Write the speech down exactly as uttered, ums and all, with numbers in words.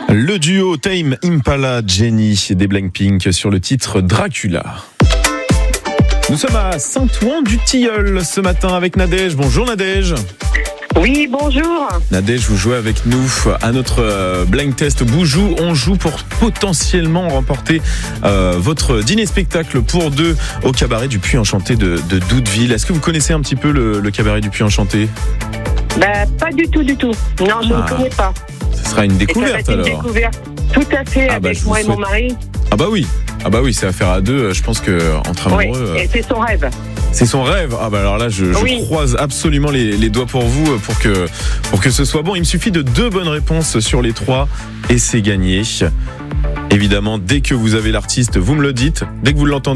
Le duo Tame Impala Jenny des Blackpink sur le titre Dracula. Nous sommes à Saint-Ouen-du-Tilleul ce matin avec Nadège. Bonjour Nadège. Oui, bonjour. Nadège, vous jouez avec nous à notre blind test Boujou. On joue pour potentiellement remporter euh, votre dîner-spectacle pour deux au cabaret du Puy-Enchanté de, de Doudeville. Est-ce que vous connaissez un petit peu le, le cabaret du Puy-Enchanté ? Bah, pas du tout, du tout. Non, je Ah. ne connais pas. Ce sera une découverte Et ça va être alors. une découverte. Tout à fait, Ah bah, avec je vous moi et mon souhaite- mari. Ah bah oui, ah bah oui, c'est à faire à deux. Je pense que entre Oui, amoureux, euh, et c'est son rêve. c'est son rêve. Ah bah alors là, je, je Oui. croise absolument les, les doigts pour vous euh, pour que pour que ce soit bon. Il me suffit de deux bonnes réponses sur les trois et c'est gagné. Évidemment, dès que vous avez l'artiste, vous me le dites. Dès que vous l'entendez.